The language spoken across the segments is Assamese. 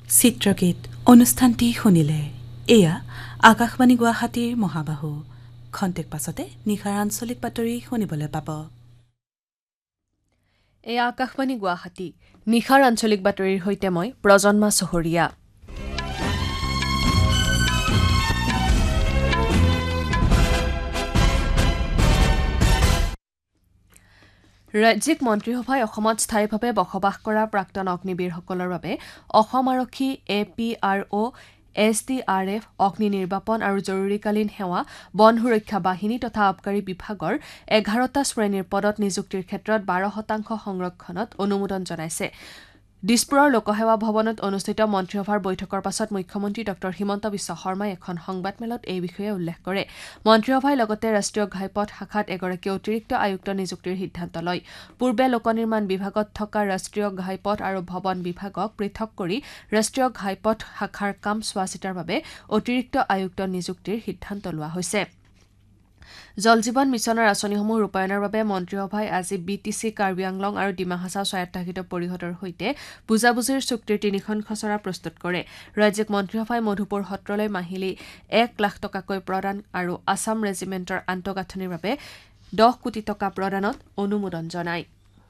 চিত্ৰগীত অনুষ্ঠানটি শুনিলে এয়া আকাশবাণী গুৱাহাটীৰ মহাবাহু খন্তেক পাছতে নিশাৰ আঞ্চলিক বাতৰি শুনিবলৈ পাব এয়া আকাশবাণী গুৱাহাটী নিশাৰ আঞ্চলিক বাতৰিৰ সৈতে মই প্ৰজন্মা চহৰীয়া ৰাজ্যিক মন্ত্ৰীসভাই অসমত স্থায়ীভাৱে বসবাস কৰা প্ৰাক্তন অগ্নিবীৰসকলৰ বাবে অসম আৰক্ষী APRO SDRF অগ্নি নিৰ্বাপন আৰু জৰুৰীকালীন সেৱা বন সুৰক্ষা বাহিনী তথা আবকাৰী বিভাগৰ 11টা শ্ৰেণীৰ পদত নিযুক্তিৰ ক্ষেত্ৰত 12% সংৰক্ষণত অনুমোদন জনাইছে দিছপুৰৰ লোকসেৱা ভৱনত অনুষ্ঠিত মন্ত্ৰীসভাৰ বৈঠকৰ পাছত মুখ্যমন্ত্ৰী ডক্টৰ হিমন্ত বিশ্ব শৰ্মাই এখন সংবাদমেলত এই বিষয়ে উল্লেখ কৰে মন্ত্ৰীসভাই লগতে ৰাষ্ট্ৰীয় ঘাইপথ শাখাত এগৰাকী অতিৰিক্ত আয়ুক্ত নিযুক্তিৰ সিদ্ধান্ত লয় পূৰ্বে লোকনিৰ্মাণ বিভাগত থকা ৰাষ্ট্ৰীয় ঘাইপথ আৰু ভৱন বিভাগক পৃথক কৰি ৰাষ্ট্ৰীয় ঘাইপথ শাখাৰ কাম চোৱা চিতাৰ বাবে অতিৰিক্ত আয়ুক্ত নিযুক্তিৰ সিদ্ধান্ত লোৱা হৈছে জল জীৱন মিছনৰ আঁচনিসমূহ ৰূপায়ণৰ বাবে মন্ত্ৰীসভাই আজি BTC কাৰ্বি আংলং আৰু ডিমা হাছাও স্বায়ত্তশাসিত পৰিষদৰ সৈতে বুজাবুজিৰ চুক্তিৰ 3খন খচৰা প্ৰস্তুত কৰে ৰাজ্যিক মন্ত্ৰীসভাই মধুপুৰ সত্ৰলৈ মাহিলী 1 লাখ টকাকৈ প্ৰদান আৰু আছাম ৰেজিমেণ্টৰ আন্তঃগাঁথনিৰ বাবে 10 কোটি টকা প্ৰদানত অনুমোদন জনায়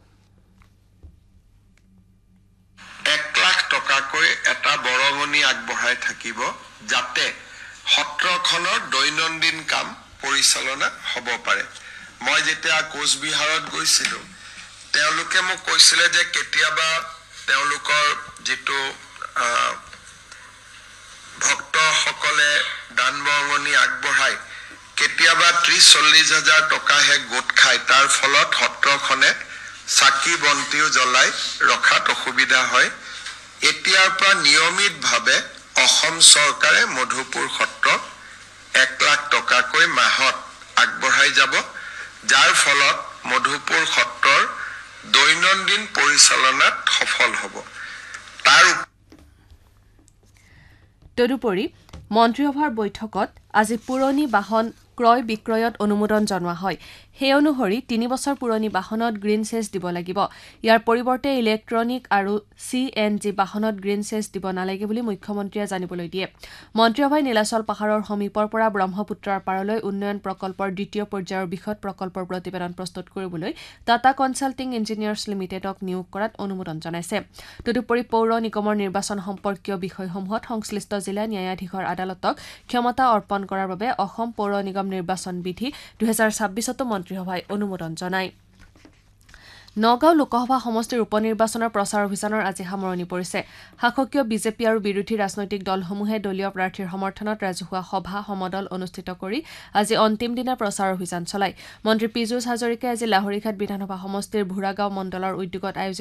1 লাখ টকাকৈ এটা বৰঙণি আগবঢ়াই থাকিব যাতে সত্ৰখনৰ দৈনন্দিন কাম পৰিচালনা হ'ব পাৰে মই যেতিয়া কোচবিহাৰত গৈছিলোঁ তেওঁলোকে মোক কৈছিলে যে কেতিয়াবা তেওঁলোকৰ যেটো ভক্তসকলে দান বৰঙণি আগবঢ়াই কেতিয়াবা 30-40 হাজাৰ টকাহে গোট খায় তাৰ ফলত সত্ৰখনে চাকি বন্তিও জ্বলাই ৰখাত অসুবিধা হয় এতিয়াৰ পৰা নিয়মিতভাৱে অসম চৰকাৰে মধুপুৰ সত্ৰক 1 লাখ টকাকৈ মাহত আগবঢ়াই যাব যাৰ ফলত মধুপুৰ সত্ৰৰ দৈনন্দিন পৰিচালনাত সফল হ'ব তদুপৰি মন্ত্ৰীসভাৰ বৈঠকত আজি পুৰণি বাহন ক্ৰয় বিক্ৰয়ত অনুমোদন জনোৱা হয় সেই অনুসৰি 3 বছৰ পুৰণি বাহনত গ্ৰীণ চেছ দিব লাগিব ইয়াৰ পৰিৱৰ্তে ইলেক্ট্ৰনিক আৰু CNG বাহনত গ্ৰীণ চেছ দিব নালাগে বুলি মুখ্যমন্ত্ৰীয়ে জানিবলৈ দিয়ে মন্ত্ৰীসভাই নীলাচল পাহাৰৰ সমীপৰ পৰা ব্ৰহ্মপুত্ৰৰ পাৰলৈ উন্নয়ন প্ৰকল্পৰ দ্বিতীয় পৰ্যায়ৰ বিশদ প্ৰকল্পৰ প্ৰতিবেদন প্ৰস্তুত কৰিবলৈ টাটা কনচাল্টিং ইঞ্জিনিয়াৰ্ছ লিমিটেডক নিয়োগ কৰাত অনুমোদন জনাইছে তদুপৰি পৌৰ নিগমৰ নিৰ্বাচন সম্পৰ্কীয় বিষয়সমূহত সংশ্লিষ্ট জিলা ন্যায়াধীশৰ আদালতক ক্ষমতা অৰ্পণ কৰাৰ বাবে অসম পৌৰ নিগম নিৰ্বাচন বিধি 2026তো মন্ত্ৰীসভাই অনুমোদন জনায় নগাঁও লোকসভা সমষ্টিৰ উপনিৰ্বাচনৰ প্ৰচাৰ অভিযানৰ আজি সামৰণি পৰিছে শাসকীয় বিজেপি আৰু বিৰোধী ৰাজনৈতিক দলসমূহে দলীয় প্ৰাৰ্থীৰ সমৰ্থনত ৰাজহুৱা সভা সমদল অনুষ্ঠিত কৰি আজি অন্তিম দিনা প্ৰচাৰ অভিযান চলায় মন্ত্ৰী পীযুষ হাজৰিকাই আজি লাহৰীঘাট বিধানসভা সমষ্টিৰ ভুৰাগাঁও মণ্ডলৰ উদ্যোগত আয়োজিত